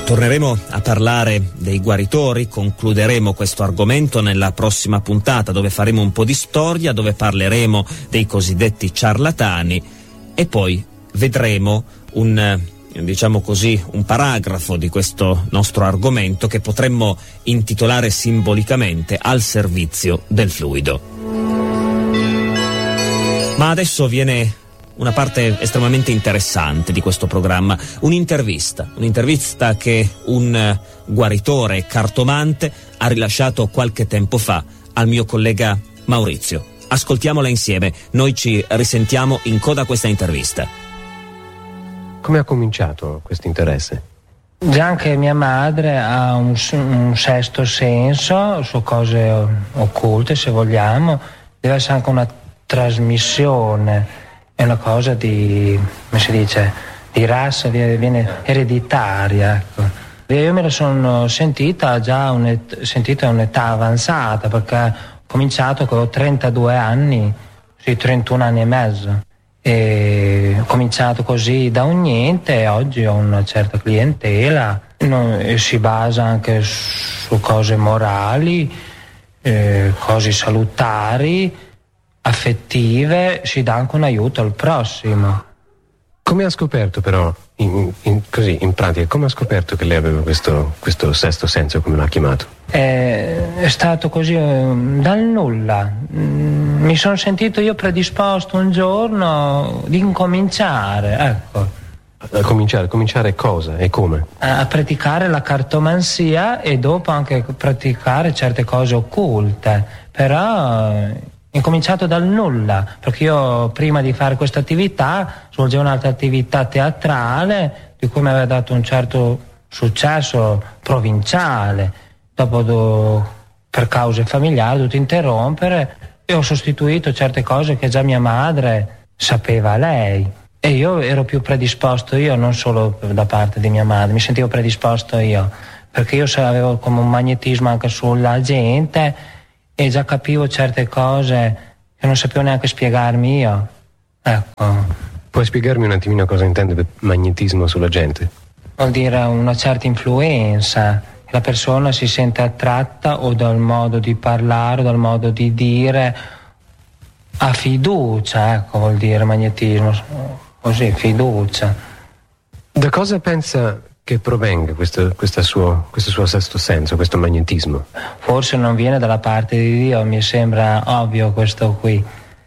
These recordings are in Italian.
Torneremo a parlare dei guaritori, concluderemo questo argomento nella prossima puntata, dove faremo un po' di storia, dove parleremo dei cosiddetti ciarlatani e poi vedremo un paragrafo di questo nostro argomento che potremmo intitolare simbolicamente Al servizio del fluido. Ma adesso viene una parte estremamente interessante di questo programma, un'intervista che un guaritore e cartomante ha rilasciato qualche tempo fa al mio collega Maurizio. Ascoltiamola insieme, noi ci risentiamo in coda a questa intervista. Come ha cominciato questo interesse? Già anche mia madre ha un sesto senso su cose occulte, se vogliamo, deve essere anche una trasmissione. È una cosa di, come si dice, di razza, viene ereditaria, ecco. Io me la sono sentita a un'età avanzata, perché ho cominciato che ho 32 anni, 31 anni e mezzo. E ho cominciato così da un niente e oggi ho una certa clientela, e si basa anche su cose morali, cose salutari, affettive, si dà anche un aiuto al prossimo. Come ha scoperto però, in pratica, come ha scoperto che lei aveva questo sesto senso, come l'ha chiamato? È stato così dal nulla. Mi sono sentito io predisposto un giorno di incominciare, ecco. A cominciare cosa e come? A praticare la cartomanzia e dopo anche praticare certe cose occulte, però incominciato dal nulla, perché io prima di fare questa attività svolgevo un'altra attività teatrale di cui mi aveva dato un certo successo provinciale. Dopo, per cause familiari, ho dovuto interrompere e ho sostituito certe cose che già mia madre sapeva lei. E io ero più predisposto io, non solo da parte di mia madre, mi sentivo predisposto io, perché io avevo come un magnetismo anche sulla gente e già capivo certe cose che non sapevo neanche spiegarmi io. Ecco. Puoi spiegarmi un attimino cosa intende per magnetismo sulla gente? Vuol dire una certa influenza. La persona si sente attratta o dal modo di parlare o dal modo di dire, ha fiducia, ecco, vuol dire magnetismo, così, fiducia. Da cosa pensa che provenga questo suo sesto senso, questo magnetismo? Forse non viene dalla parte di Dio, mi sembra ovvio questo qui.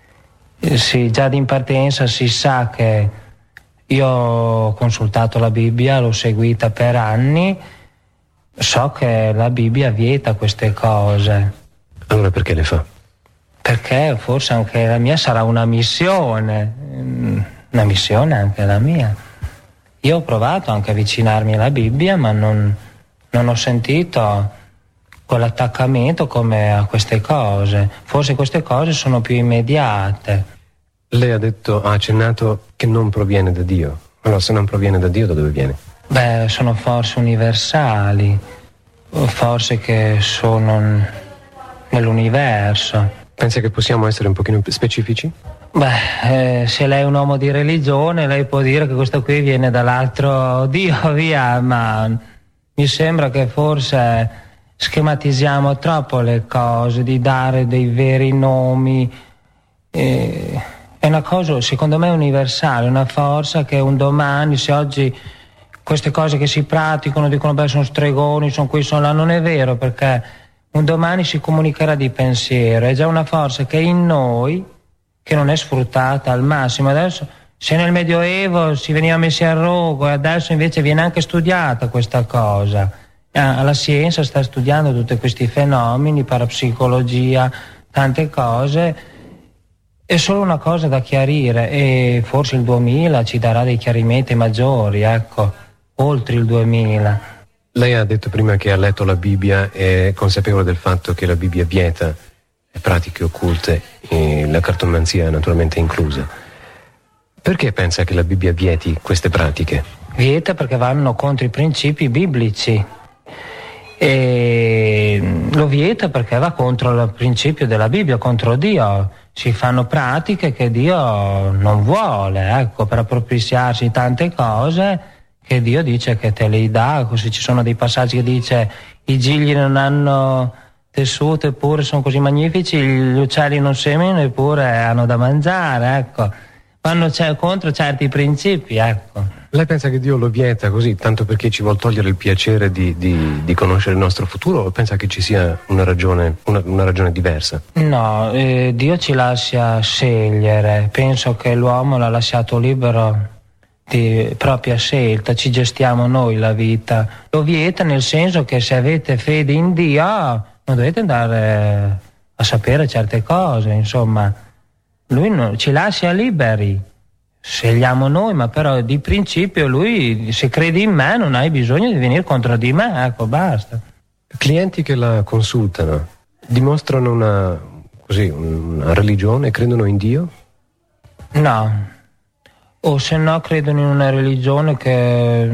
Sì, già in partenza si sa che io ho consultato la Bibbia, l'ho seguita per anni, so che la Bibbia vieta queste cose. Allora perché le fa? Perché forse anche la mia sarà una missione anche la mia. Io ho provato anche a avvicinarmi alla Bibbia, ma non ho sentito quell'attaccamento come a queste cose. Forse queste cose sono più immediate. Lei ha accennato che non proviene da Dio. Allora, se non proviene da Dio, da dove viene? Beh, sono forse universali, forse che sono nell'universo. Pensa che possiamo essere un pochino più specifici? Beh, se lei è un uomo di religione, lei può dire che questo qui viene dall'altro Dio, via, ma mi sembra che forse schematizziamo troppo le cose, di dare dei veri nomi. È una cosa, secondo me, universale, una forza che un domani, se oggi queste cose che si praticano, dicono beh sono stregoni, sono qui, sono là, non è vero, perché un domani si comunicherà di pensiero, è già una forza che è in noi, che non è sfruttata al massimo. Adesso, se nel Medioevo si veniva messi al rogo e adesso invece viene anche studiata questa cosa, la scienza sta studiando tutti questi fenomeni, parapsicologia, tante cose. È solo una cosa da chiarire e forse il 2000 ci darà dei chiarimenti maggiori, ecco, oltre il 2000. Lei ha detto prima che ha letto la Bibbia e è consapevole del fatto che la Bibbia vieta pratiche occulte e la cartomanzia è naturalmente inclusa. Perché pensa che la Bibbia vieti queste pratiche? Vieta perché vanno contro i principi biblici. E lo vieta perché va contro il principio della Bibbia, contro Dio. Si fanno pratiche che Dio non vuole, ecco, per appropriarsi di tante cose che Dio dice che te li dà, così ci sono dei passaggi che dice i gigli non hanno tessuto eppure sono così magnifici, gli uccelli non seminano eppure hanno da mangiare, ecco, vanno contro certi principi, ecco. Lei pensa che Dio lo vieta così, tanto perché ci vuol togliere il piacere di conoscere il nostro futuro, o pensa che ci sia una ragione diversa? No, Dio ci lascia scegliere, penso che l'uomo l'ha lasciato libero di propria scelta, ci gestiamo noi la vita. Lo vieta nel senso che se avete fede in Dio non dovete andare a sapere certe cose, insomma, lui ci lascia liberi. Scegliamo noi, ma però di principio lui, se credi in me non hai bisogno di venire contro di me, ecco, basta. Clienti che la consultano dimostrano una religione, credono in Dio? No, o se no credono in una religione che,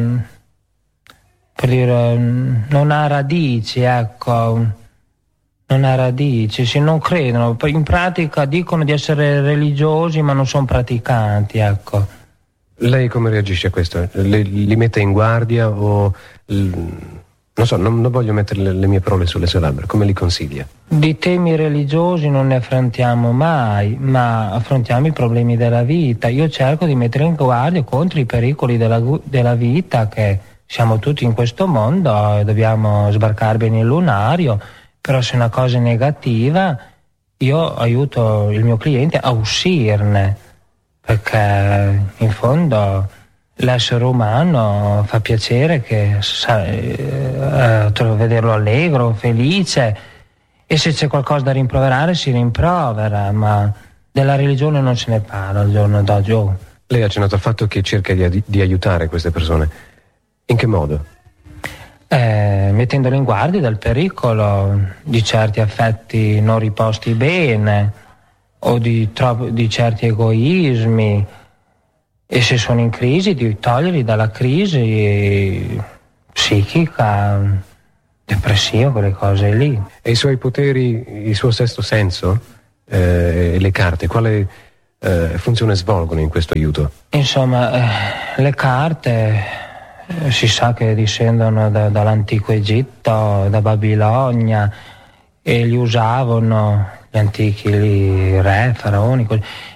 per dire, non ha radici, ecco. Non ha radici, se non credono, in pratica dicono di essere religiosi ma non sono praticanti, ecco. Lei come reagisce a questo? Li mette in guardia o non so, non voglio mettere le mie parole sulle sue labbra, come li consiglia? Di temi religiosi non ne affrontiamo mai, ma affrontiamo i problemi della vita. Io cerco di mettere in guardia contro i pericoli della vita, che siamo tutti in questo mondo e dobbiamo sbarcare bene il lunario. Però se una cosa è negativa, io aiuto il mio cliente a uscirne, perché in fondo l'essere umano fa piacere che vederlo allegro, felice, e se c'è qualcosa da rimproverare si rimprovera, ma della religione non se ne parla al giorno d'oggi. Lei ha accennato al fatto che cerca di aiutare queste persone. In che modo? Mettendolo in guardia dal pericolo di certi affetti non riposti bene o di certi egoismi, e se sono in crisi di toglierli dalla crisi psichica, depressiva, quelle cose lì. E i suoi poteri, il suo sesto senso, le carte, quale funzione svolgono in questo aiuto? Insomma, le carte si sa che discendono dall'antico Egitto, da Babilonia, e li usavano gli antichi re, faraoni.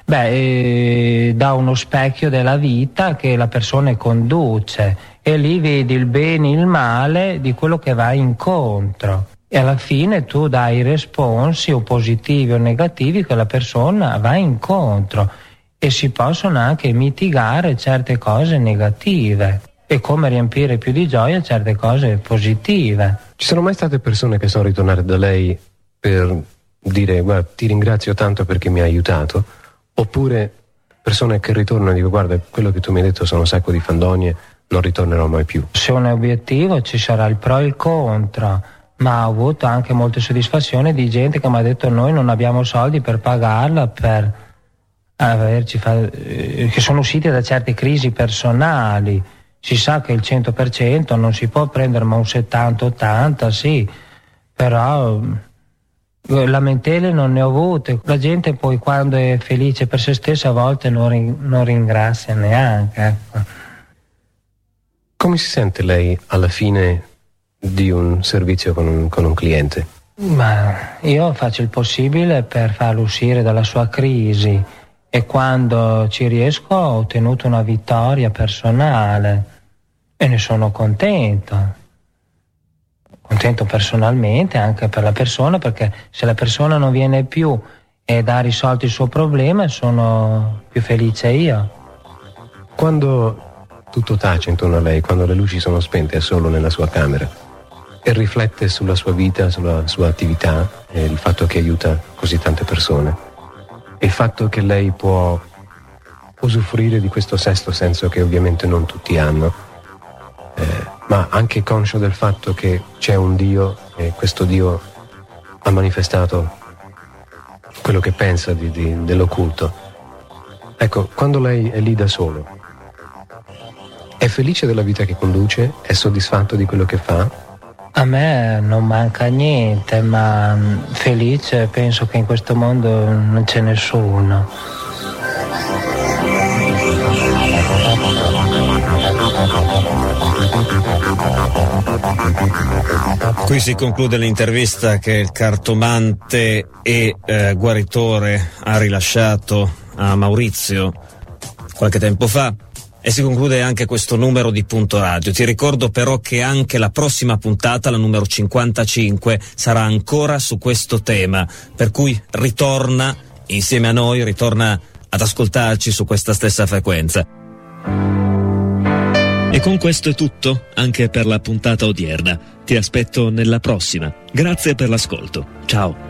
Da uno specchio della vita che la persona conduce, e lì vedi il bene e il male di quello che va incontro, e alla fine tu dai i responsi o positivi o negativi che la persona va incontro, e si possono anche mitigare certe cose negative e come riempire più di gioia certe cose positive. Ci sono mai state persone che sono ritornate da lei per dire guarda, ti ringrazio tanto perché mi hai aiutato, oppure persone che ritornano e dicono guarda, quello che tu mi hai detto sono un sacco di fandonie, non ritornerò mai più? Se un obiettivo ci sarà il pro e il contro, ma ho avuto anche molte soddisfazioni di gente che mi ha detto noi non abbiamo soldi per pagarla, per che sono usciti da certe crisi personali. Si sa che il 100% non si può prendere, ma un 70-80 sì, però lamentele non ne ho avute. La gente poi quando è felice per se stessa a volte non ringrazia neanche, ecco. Come si sente lei alla fine di un servizio con un cliente? Ma io faccio il possibile per farlo uscire dalla sua crisi, e quando ci riesco ho ottenuto una vittoria personale e ne sono contento personalmente, anche per la persona, perché se la persona non viene più ed ha risolto il suo problema sono più felice io. Quando tutto tace intorno a lei, quando le luci sono spente, è solo nella sua camera e riflette sulla sua vita, sulla sua attività, e il fatto che aiuta così tante persone, il fatto che lei può usufruire di questo sesto senso che ovviamente non tutti hanno, ma anche conscio del fatto che c'è un Dio e questo Dio ha manifestato quello che pensa dell'occulto. Ecco, quando lei è lì da solo, è felice della vita che conduce? È soddisfatto di quello che fa? A me non manca niente, ma felice penso che in questo mondo non c'è nessuno. Qui si conclude l'intervista che il cartomante e guaritore ha rilasciato a Maurizio qualche tempo fa, e si conclude anche questo numero di Punto Radio. Ti ricordo però che anche la prossima puntata, la numero 55, sarà ancora su questo tema, per cui ritorna insieme a noi, ritorna ad ascoltarci su questa stessa frequenza. E con questo è tutto anche per la puntata odierna. Ti aspetto nella prossima. Grazie per l'ascolto. Ciao.